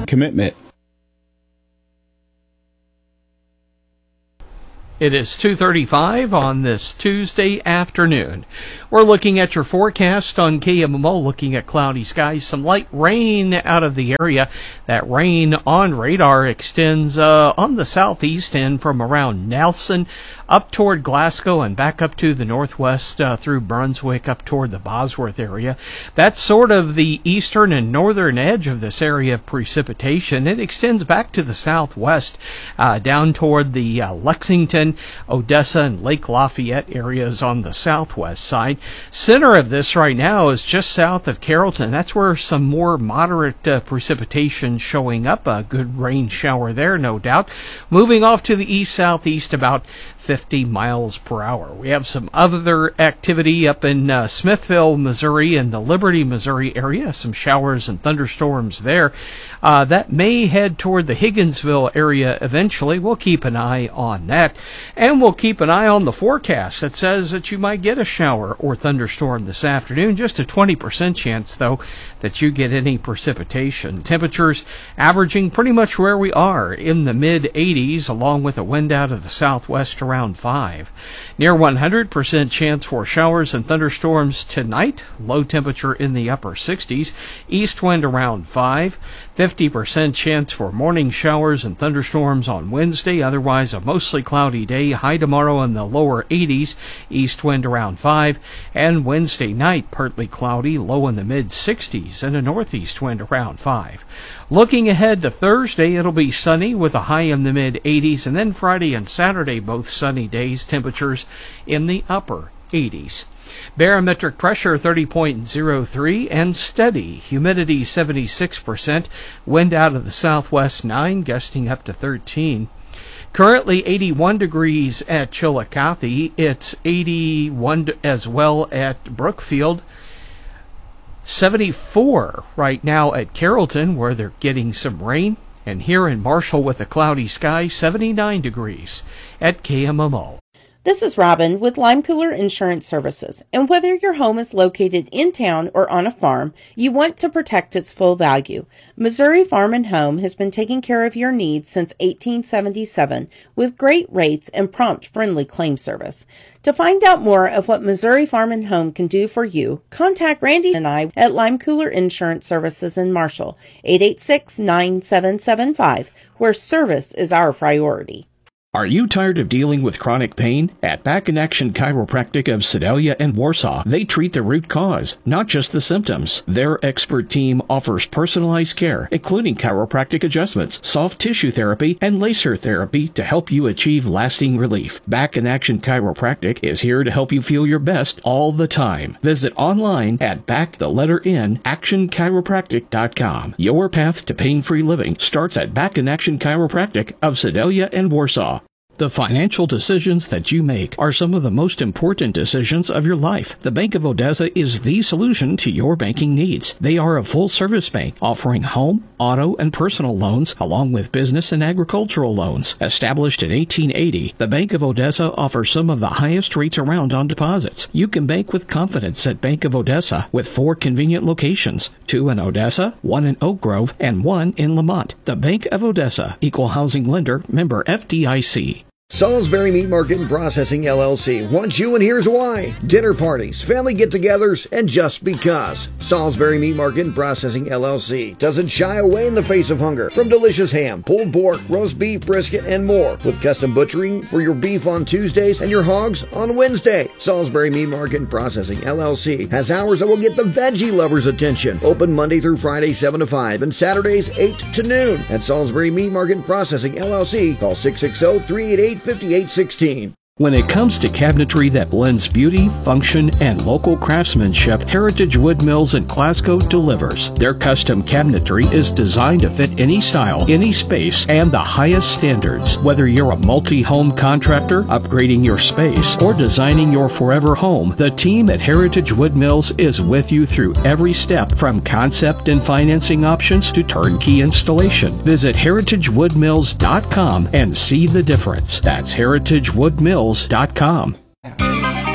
commitment. It is 2:35 on this Tuesday afternoon. We're looking at your forecast on KMMO, looking at cloudy skies, some light rain out of the area. That rain on radar extends on the southeast end from around Nelson up toward Glasgow and back up to the northwest through Brunswick up toward the Bosworth area. That's sort of the eastern and northern edge of this area of precipitation. It extends back to the southwest down toward the Lexington, Odessa, and Lake Lafayette areas on the southwest side. Center of this right now is just south of Carrollton. That's where some more moderate precipitation showing up. A good rain shower there, no doubt. Moving off to the east-southeast about 50 miles per hour. We have some other activity up in Smithville, Missouri, and the Liberty, Missouri area. Some showers and thunderstorms there. That may head toward the Higginsville area eventually. We'll keep an eye on that. And we'll keep an eye on the forecast that says that you might get a shower or thunderstorm this afternoon. Just a 20% chance, though, that you get any precipitation. Temperatures averaging pretty much where we are in the mid-80s, along with a wind out of the southwest around 5. Near 100% chance for showers and thunderstorms tonight. Low temperature in the upper 60s. East wind around 5. 50% chance for morning showers and thunderstorms on Wednesday. Otherwise, a mostly cloudy day. High tomorrow in the lower 80s. East wind around 5. And Wednesday night, partly cloudy. Low in the mid-60s and a northeast wind around 5. Looking ahead to Thursday, it'll be sunny with a high in the mid-80s. And then Friday and Saturday, both sunny days. Temperatures in the upper 80s. Barometric pressure 30.03 and steady. Humidity 76%. Wind out of the southwest 9, gusting up to 13. Currently 81 degrees at Chillicothe. It's 81 as well at Brookfield. 74 right now at Carrollton, where they're getting some rain. And here in Marshall with a cloudy sky, 79 degrees at KMMO. This is Robin with Lime Cooler Insurance Services, and whether your home is located in town or on a farm, you want to protect its full value. Missouri Farm and Home has been taking care of your needs since 1877 with great rates and prompt, friendly claim service. To find out more of what Missouri Farm and Home can do for you, contact Randy and I at Lime Cooler Insurance Services in Marshall, 886-9775, where service is our priority. Are you tired of dealing with chronic pain? At Back in Action Chiropractic of Sedalia and Warsaw, they treat the root cause, not just the symptoms. Their expert team offers personalized care, including chiropractic adjustments, soft tissue therapy, and laser therapy to help you achieve lasting relief. Back in Action Chiropractic is here to help you feel your best all the time. Visit online at actionchiropractic.com. Your path to pain-free living starts at Back in Action Chiropractic of Sedalia and Warsaw. The financial decisions that you make are some of the most important decisions of your life. The Bank of Odessa is the solution to your banking needs. They are a full-service bank offering home, auto, and personal loans, along with business and agricultural loans. Established in 1880, the Bank of Odessa offers some of the highest rates around on deposits. You can bank with confidence at Bank of Odessa with 4 convenient locations, 2 in Odessa, 1 in Oak Grove, and 1 in Lamont. The Bank of Odessa, Equal Housing Lender, member FDIC. Salisbury Meat Market and Processing LLC wants you, and here's why. Dinner parties, family get-togethers, and just because. Salisbury Meat Market and Processing LLC doesn't shy away in the face of hunger. From delicious ham, pulled pork, roast beef, brisket, and more. With custom butchering for your beef on Tuesdays and your hogs on Wednesday. Salisbury Meat Market and Processing LLC has hours that will get the veggie lovers' attention. Open Monday through Friday 7 to 5 and Saturdays 8 to noon. At Salisbury Meat Market and Processing LLC, call 660-388-5816. When it comes to cabinetry that blends beauty, function, and local craftsmanship, Heritage Wood Mills in Glasgow delivers. Their custom cabinetry is designed to fit any style, any space, and the highest standards. Whether you're a multi-home contractor, upgrading your space, or designing your forever home, the team at Heritage Wood Mills is with you through every step, from concept and financing options to turnkey installation. Visit heritagewoodmills.com and see the difference. That's heritagewoodmills.com.